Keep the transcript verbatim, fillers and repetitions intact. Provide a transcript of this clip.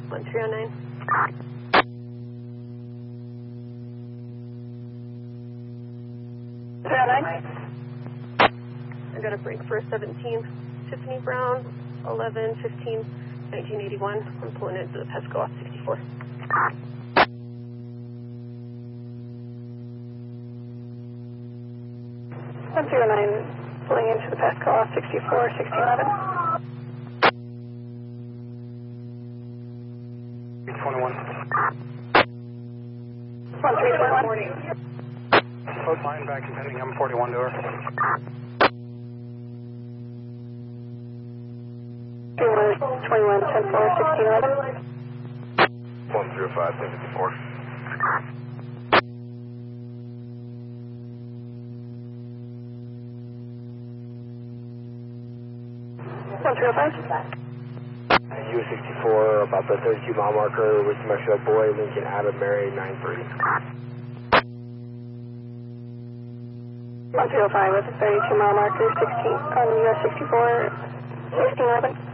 one three oh nine. three oh nine. I got a break for seventeen. Tiffany Brown, eleven fifteen nineteen eighty-one. I'm pulling into the Pesco off sixty-four. one zero nine, pulling into the Pesco off sixty-four, sixteen eleven. three twenty-one. one three twenty-one. Close line back and pending M forty-one to her. twenty-one, ten four, sixteen eleven. one zero five, ten fifty-four. one zero five. U sixty-four, about the thirty-two mile marker, with Mexico Boy, Lincoln Adam, Mary, nine three. one zero five with a thirty-two mile marker, sixteen on U S sixty-four, sixteen eleven.